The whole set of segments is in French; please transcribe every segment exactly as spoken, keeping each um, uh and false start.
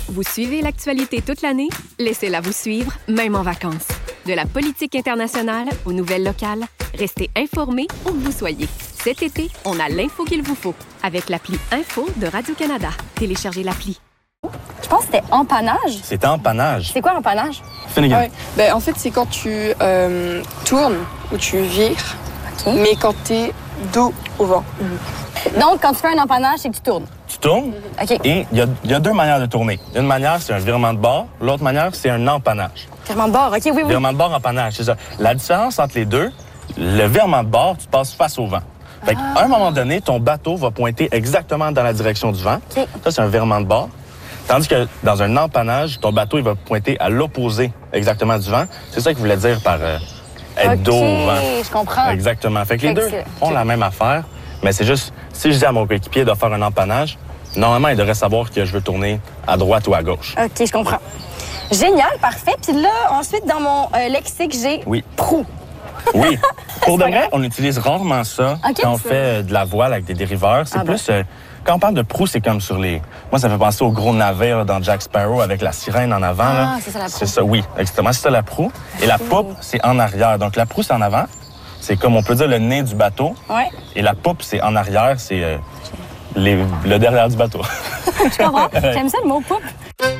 Vous suivez l'actualité toute l'année? Laissez-la vous suivre, même en vacances. De la politique internationale aux nouvelles locales, restez informés où que vous soyez. Cet été, on a l'info qu'il vous faut avec l'appli Info de Radio-Canada. Téléchargez l'appli. Je pense que c'était empannage. C'était empannage. C'est quoi empannage? Finnegan. Ouais. Ben, en fait, c'est quand tu euh, tournes ou tu vires, OK. mais quand t'es dos au vent. Mm-hmm. Donc, quand tu fais un empannage, c'est que tu tournes. Tu tournes OK. et il y, y a deux manières de tourner. Une manière, c'est un virement de bord. L'autre manière, c'est un empannage. Virement de bord, OK, oui, oui. Virement de bord, empannage, c'est ça. La différence entre les deux, le virement de bord, tu passes face au vent. Fait qu'à Ah. un moment donné, ton bateau va pointer exactement dans la direction du vent. OK. Ça, c'est un virement de bord. Tandis que dans un empannage, ton bateau, il va pointer à l'opposé exactement du vent. C'est ça qu'il voulait dire par euh, être OK, dos au vent. je comprends. Exactement. Fait que les Fait que deux c'est- ont la même affaire, mais c'est juste, si je dis à mon coéquipier de faire un empannage, normalement, il devrait savoir que je veux tourner à droite ou à gauche. OK, je comprends. Génial, parfait. Puis là, ensuite, dans mon euh, lexique, j'ai Oui. proue. Oui. Pour de pas vrai, grave. on utilise rarement ça OK, quand on c'est- fait euh, de la voile avec des dériveurs. C'est Ah bon? plus... euh, quand on parle de proue, c'est comme sur les... Moi, ça me fait penser au gros navire dans Jack Sparrow avec la sirène en avant. Ah, là. c'est ça, la proue. C'est ça, oui, exactement. C'est ça, la proue. Et la poupe, c'est en arrière. Donc, la proue, c'est en avant. C'est comme on peut dire le nez du bateau. Ouais. Et la poupe, c'est en arrière. C'est euh, les- le derrière du bateau. Je comprends. J'aime ça, le mot poupe.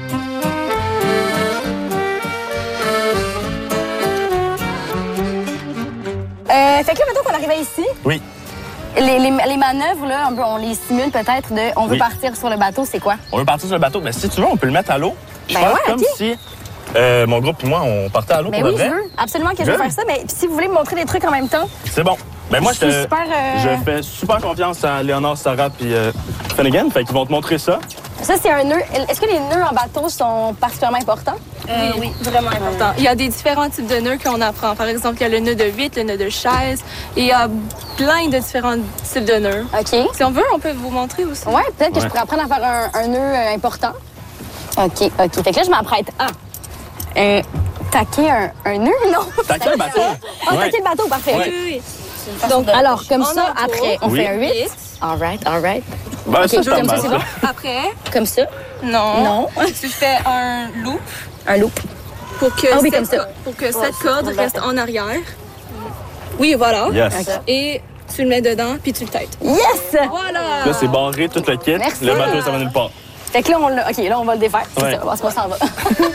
Euh, fait que là, maintenant qu'on arrivait ici, Oui. les, les, les manœuvres, là, un peu, on les simule peut-être de on veut Oui. partir sur le bateau, c'est quoi? On veut partir sur le bateau. Mais si tu veux, on peut le mettre à l'eau. Je Ben pense ouais, comme OK. si euh, mon groupe et moi, on partait à l'eau Ben pour oui, de je vrai. veux. Absolument que je veux Good. faire ça. Mais si vous voulez me montrer des trucs en même temps, C'est bon. Ben moi, Je je, te- suis super, euh, je fais super confiance à Léonard, Sarah puis euh, Finnegan. Fait qu'ils vont te montrer ça. ça, c'est un nœud. Est-ce que les nœuds en bateau sont particulièrement importants? Euh, oui, vraiment important. Il y a des différents types de nœuds qu'on apprend. Par exemple, il y a le nœud de huit, le nœud de chaise. Et il y a plein de différents types de nœuds. OK. Si on veut, on peut vous montrer aussi. Ouais, peut-être que Ouais. je pourrais apprendre à faire un, un nœud euh, important. OK, OK. Fait que là, je m'apprête à euh, taquer un, un nœud, non? Taquer un bateau. Ah, Ouais. taquer le bateau, parfait. Ouais. OK. Oui, oui. Donc, alors, comme On ça, entoure. après, on Oui. fait un huit. Huit. All right, all right. Ben, OK, ça, c'est pas comme ça, mal, c'est ça. bon? Après, Comme ça, non. Non. Tu fais un loop un loop. pour que, Ah oui, cette, comme ça. pour que cette corde reste en arrière. Oui, voilà. Yes. Et tu le mets dedans, puis tu le têtes. Yes! Voilà. Là, c'est barré, tout le kit. Merci. Le bateau, ça va nulle part. Fait que là, on, l'a- OK, là, on va le défaire. C'est Ouais. ça, on va se passer en bas.